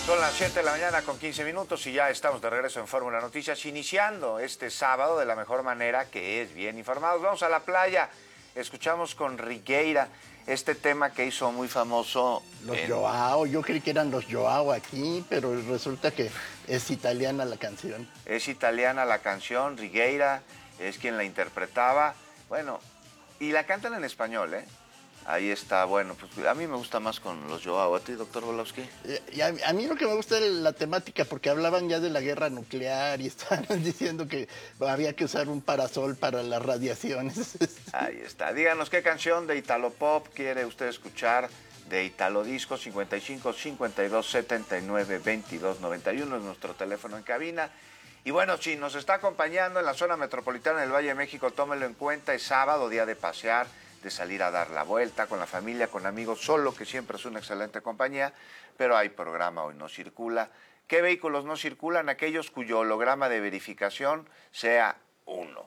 Son las 7 de la mañana con 15 minutos y ya estamos de regreso en Fórmula Noticias, iniciando este sábado de la mejor manera, que es bien informados. Vamos a la playa, escuchamos con Rigueira este tema que hizo muy famoso. Los Joao, yo creí que eran los Joao aquí, pero resulta que es italiana la canción. Es italiana la canción, Rigueira es quien la interpretaba. Bueno, y la cantan en español, ¿eh? Ahí está, bueno, pues a mí me gusta más con los Joao. ¿A ti, doctor Volowski? Y a mí lo que me gusta es la temática, porque hablaban ya de la guerra nuclear y estaban diciendo que había que usar un parasol para las radiaciones. Ahí está. Díganos qué canción de Italo Pop quiere usted escuchar, de Italo Disco. 55 52 79 22 91 es nuestro teléfono en cabina. Y bueno, si nos está acompañando en la zona metropolitana del Valle de México, tómelo en cuenta, es sábado, día de pasear, de salir a dar la vuelta con la familia, con amigos, solo, que siempre es una excelente compañía, pero hay programa hoy, no circula. ¿Qué vehículos no circulan? Aquellos cuyo holograma de verificación sea 1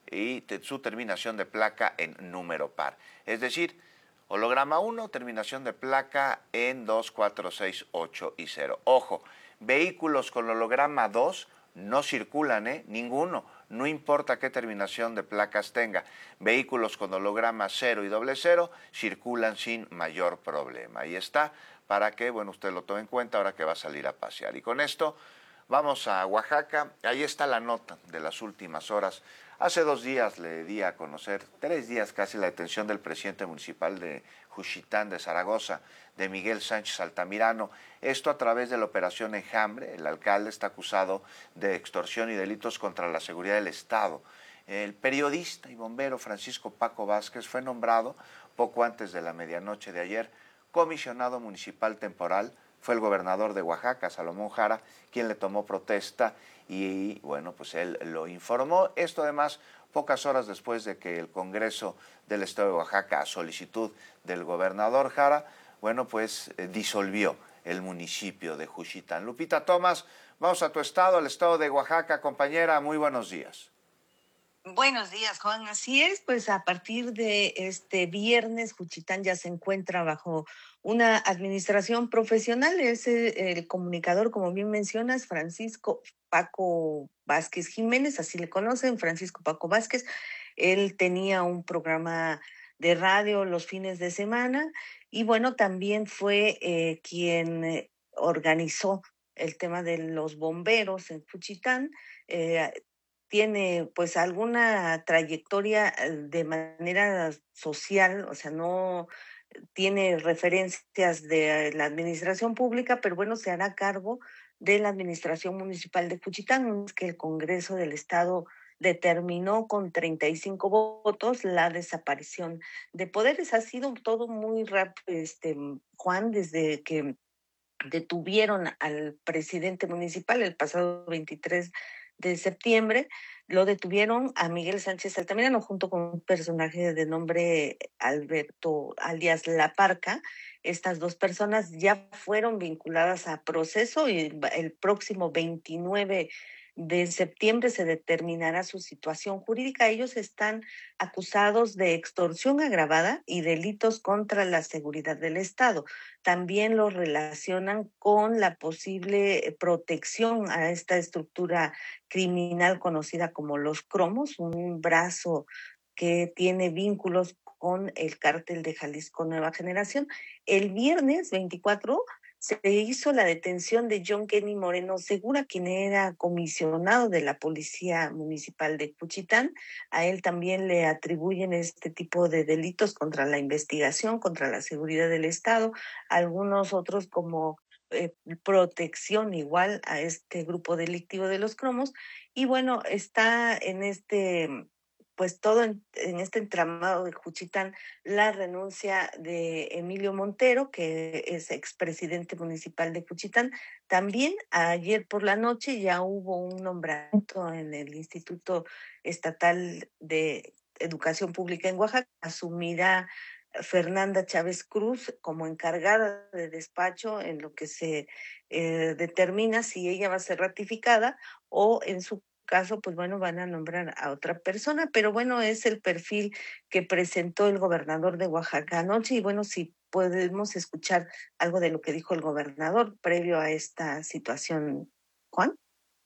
y su terminación de placa en número par. Es decir, holograma 1, terminación de placa en 2, 4, 6, 8 y 0. Ojo, vehículos con holograma 2 no circulan, ninguno. No importa qué terminación de placas tenga. Vehículos con holograma 0 y 00 circulan sin mayor problema. Ahí está, para que, bueno, usted lo tome en cuenta ahora que va a salir a pasear. Y con esto vamos a Oaxaca. Ahí está la nota de las últimas horas. Hace 2 días le di a conocer, 3 días casi, la detención del presidente municipal de Juchitán de Zaragoza, de Miguel Sánchez Altamirano. Esto a través de la operación Enjambre. El alcalde está acusado de extorsión y delitos contra la seguridad del Estado. El periodista y bombero Francisco Paco Vázquez fue nombrado poco antes de la medianoche de ayer comisionado municipal temporal. Fue el gobernador de Oaxaca, Salomón Jara, quien le tomó protesta y, bueno, pues él lo informó. Esto además pocas horas después de que el Congreso del Estado de Oaxaca, a solicitud del gobernador Jara, bueno, pues disolvió el municipio de Juchitán. Lupita Tomás, vamos a tu estado, el estado de Oaxaca. Compañera, muy buenos días. Buenos días, Juan. Así es, pues a partir de este viernes, Juchitán ya se encuentra bajo una administración profesional. Es el comunicador, como bien mencionas, Francisco Paco Vázquez Jiménez, así le conocen, Francisco Paco Vázquez. Él tenía un programa de radio los fines de semana y bueno, también fue quien organizó el tema de los bomberos en Juchitán. Tiene pues alguna trayectoria de manera social, o sea, no tiene referencias de la administración pública, pero bueno, se hará cargo de la administración municipal de Juchitán, que el Congreso del Estado determinó con 35 votos la desaparición de poderes. Ha sido todo muy rápido, Juan, desde que detuvieron al presidente municipal el pasado 23 de septiembre, lo detuvieron a Miguel Sánchez Altamirano junto con un personaje de nombre Alberto alias La Parca. Estas dos personas ya fueron vinculadas a proceso y el próximo 29 de septiembre se determinará su situación jurídica. Ellos están acusados de extorsión agravada y delitos contra la seguridad del Estado. También lo relacionan con la posible protección a esta estructura criminal conocida como los cromos, un brazo que tiene vínculos con el cártel de Jalisco Nueva Generación. El viernes 24 se hizo la detención de John Kenny Moreno Segura, quien era comisionado de la Policía Municipal de Juchitán. A él también le atribuyen este tipo de delitos contra la investigación, contra la seguridad del Estado, algunos otros como protección igual a este grupo delictivo de los cromos. Y bueno, está en pues todo en este entramado de Juchitán, la renuncia de Emilio Montero, que es expresidente municipal de Juchitán. También ayer por la noche ya hubo un nombramiento en el Instituto Estatal de Educación Pública en Oaxaca. Asumirá Fernanda Chávez Cruz como encargada de despacho en lo que se determina si ella va a ser ratificada o en su caso, pues bueno, van a nombrar a otra persona, pero bueno, es el perfil que presentó el gobernador de Oaxaca anoche y bueno, si podemos escuchar algo de lo que dijo el gobernador previo a esta situación, Juan.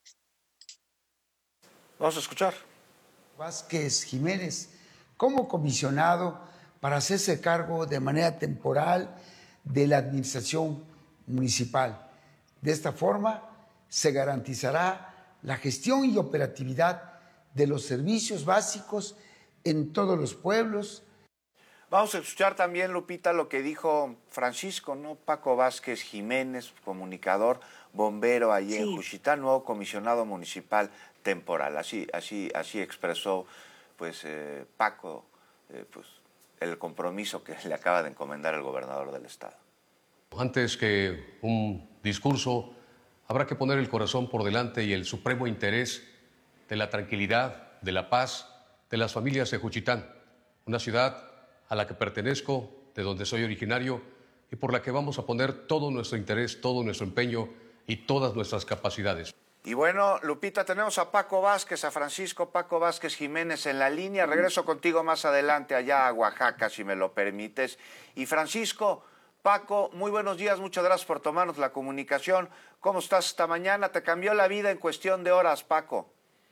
Vamos a escuchar. Vázquez Jiménez como comisionado para hacerse cargo de manera temporal de la administración municipal. De esta forma se garantizará la gestión y operatividad de los servicios básicos en todos los pueblos. Vamos a escuchar también, Lupita, lo que dijo Francisco, ¿no? Paco Vázquez Jiménez, comunicador, bombero allí en Juchitán, nuevo comisionado municipal temporal. Así expresó pues Paco pues el compromiso que le acaba de encomendar el gobernador del estado. Antes que un discurso, habrá que poner el corazón por delante y el supremo interés de la tranquilidad, de la paz, de las familias de Juchitán, una ciudad a la que pertenezco, de donde soy originario y por la que vamos a poner todo nuestro interés, todo nuestro empeño y todas nuestras capacidades. Y bueno, Lupita, tenemos a Paco Vázquez, a Francisco Paco Vázquez Jiménez en la línea. Regreso contigo más adelante allá a Oaxaca, si me lo permites. Y Francisco, Paco, muy buenos días, muchas gracias por tomarnos la comunicación. ¿Cómo estás esta mañana? ¿Te cambió la vida en cuestión de horas, Paco?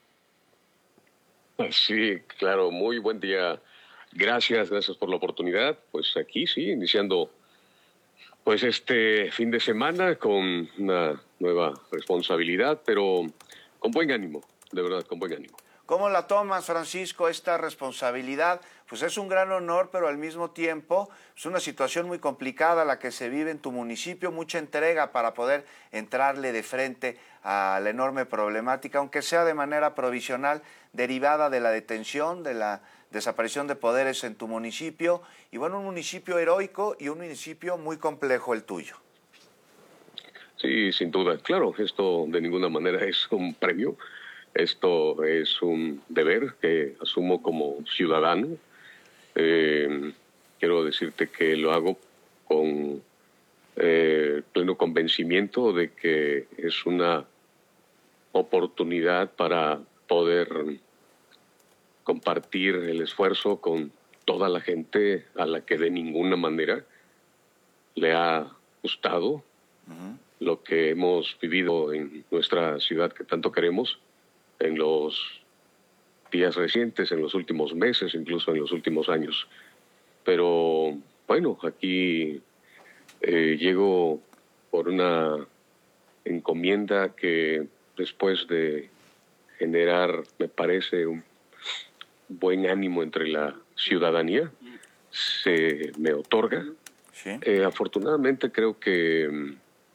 Sí, claro, muy buen día. Gracias por la oportunidad. Pues aquí sí, iniciando pues este fin de semana con una nueva responsabilidad, pero con buen ánimo, de verdad, con buen ánimo. ¿Cómo la tomas, Francisco, esta responsabilidad? Pues es un gran honor, pero al mismo tiempo es una situación muy complicada la que se vive en tu municipio, mucha entrega para poder entrarle de frente a la enorme problemática, aunque sea de manera provisional, derivada de la detención, de la desaparición de poderes en tu municipio, y bueno, un municipio heroico y un municipio muy complejo el tuyo. Sí, sin duda. Claro, esto de ninguna manera es un premio. Esto es un deber que asumo como ciudadano. Quiero decirte que lo hago con pleno convencimiento de que es una oportunidad para poder compartir el esfuerzo con toda la gente a la que de ninguna manera le ha gustado lo que hemos vivido en nuestra ciudad que tanto queremos en los días recientes, en los últimos meses, incluso en los últimos años. Pero bueno, aquí llego por una encomienda que después de generar, me parece, un buen ánimo entre la ciudadanía, se me otorga. ¿Sí? Afortunadamente creo que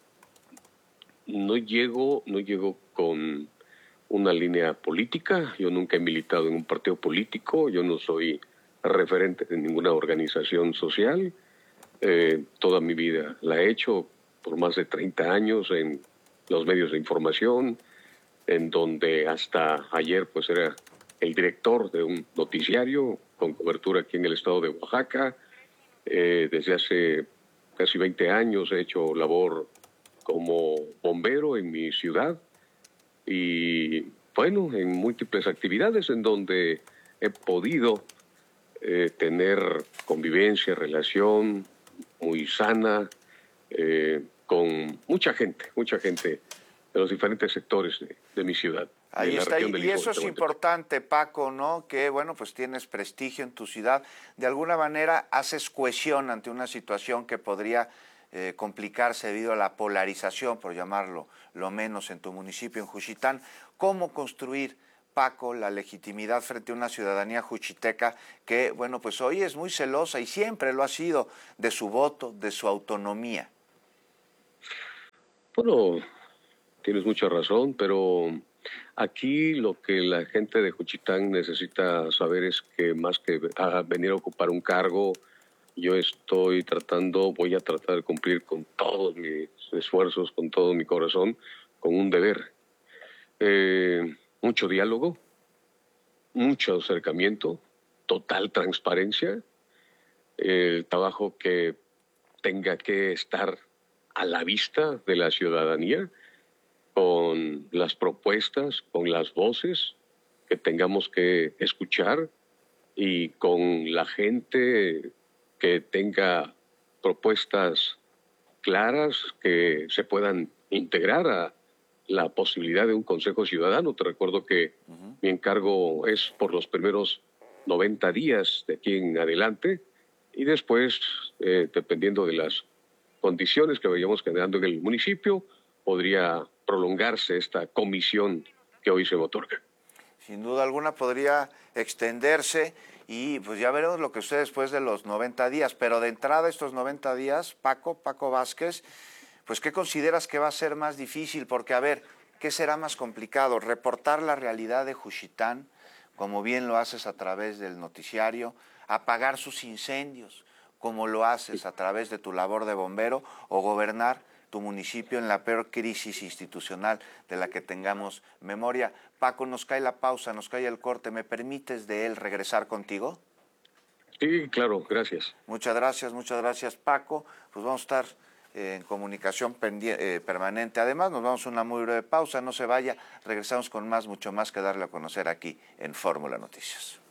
no llego con una línea política. Yo nunca he militado en un partido político, yo no soy referente de ninguna organización social. Toda mi vida la he hecho por más de 30 años en los medios de información, en donde hasta ayer pues era el director de un noticiario con cobertura aquí en el estado de Oaxaca. Desde hace casi 20 años he hecho labor como bombero en mi ciudad y bueno, en múltiples actividades en donde he podido tener convivencia, relación muy sana con mucha gente de los diferentes sectores de mi ciudad. Ahí está, y eso es importante, Paco, ¿no? Que, bueno, pues tienes prestigio en tu ciudad. De alguna manera haces cohesión ante una situación que podría complicarse debido a la polarización, por llamarlo lo menos, en tu municipio, en Juchitán. ¿Cómo construir, Paco, la legitimidad frente a una ciudadanía juchiteca que, bueno, pues hoy es muy celosa y siempre lo ha sido de su voto, de su autonomía? Bueno, tienes mucha razón, pero aquí lo que la gente de Juchitán necesita saber es que más que venir a ocupar un cargo, voy a tratar de cumplir con todos mis esfuerzos, con todo mi corazón, con un deber. Mucho diálogo, mucho acercamiento, total transparencia, el trabajo que tenga que estar a la vista de la ciudadanía, con las propuestas, con las voces que tengamos que escuchar y con la gente que tenga propuestas claras que se puedan integrar a la posibilidad de un Consejo Ciudadano. Te recuerdo que mi encargo es por los primeros 90 días de aquí en adelante y después, dependiendo de las condiciones que vayamos generando en el municipio, podría prolongarse esta comisión que hoy se me otorga. Sin duda alguna podría extenderse y pues ya veremos lo que sucede después de los 90 días, pero de entrada estos 90 días, Paco Vázquez, pues ¿qué consideras que va a ser más difícil? Porque a ver, ¿qué será más complicado? ¿Reportar la realidad de Juchitán, como bien lo haces a través del noticiario, apagar sus incendios, como lo haces a través de tu labor de bombero, o gobernar tu municipio en la peor crisis institucional de la que tengamos memoria? Paco, nos cae la pausa, nos cae el corte. ¿Me permites de él regresar contigo? Sí, claro, gracias. Muchas gracias, Paco. Pues vamos a estar en comunicación permanente. Además, nos vamos a una muy breve pausa. No se vaya, regresamos con mucho más que darle a conocer aquí en Fórmula Noticias.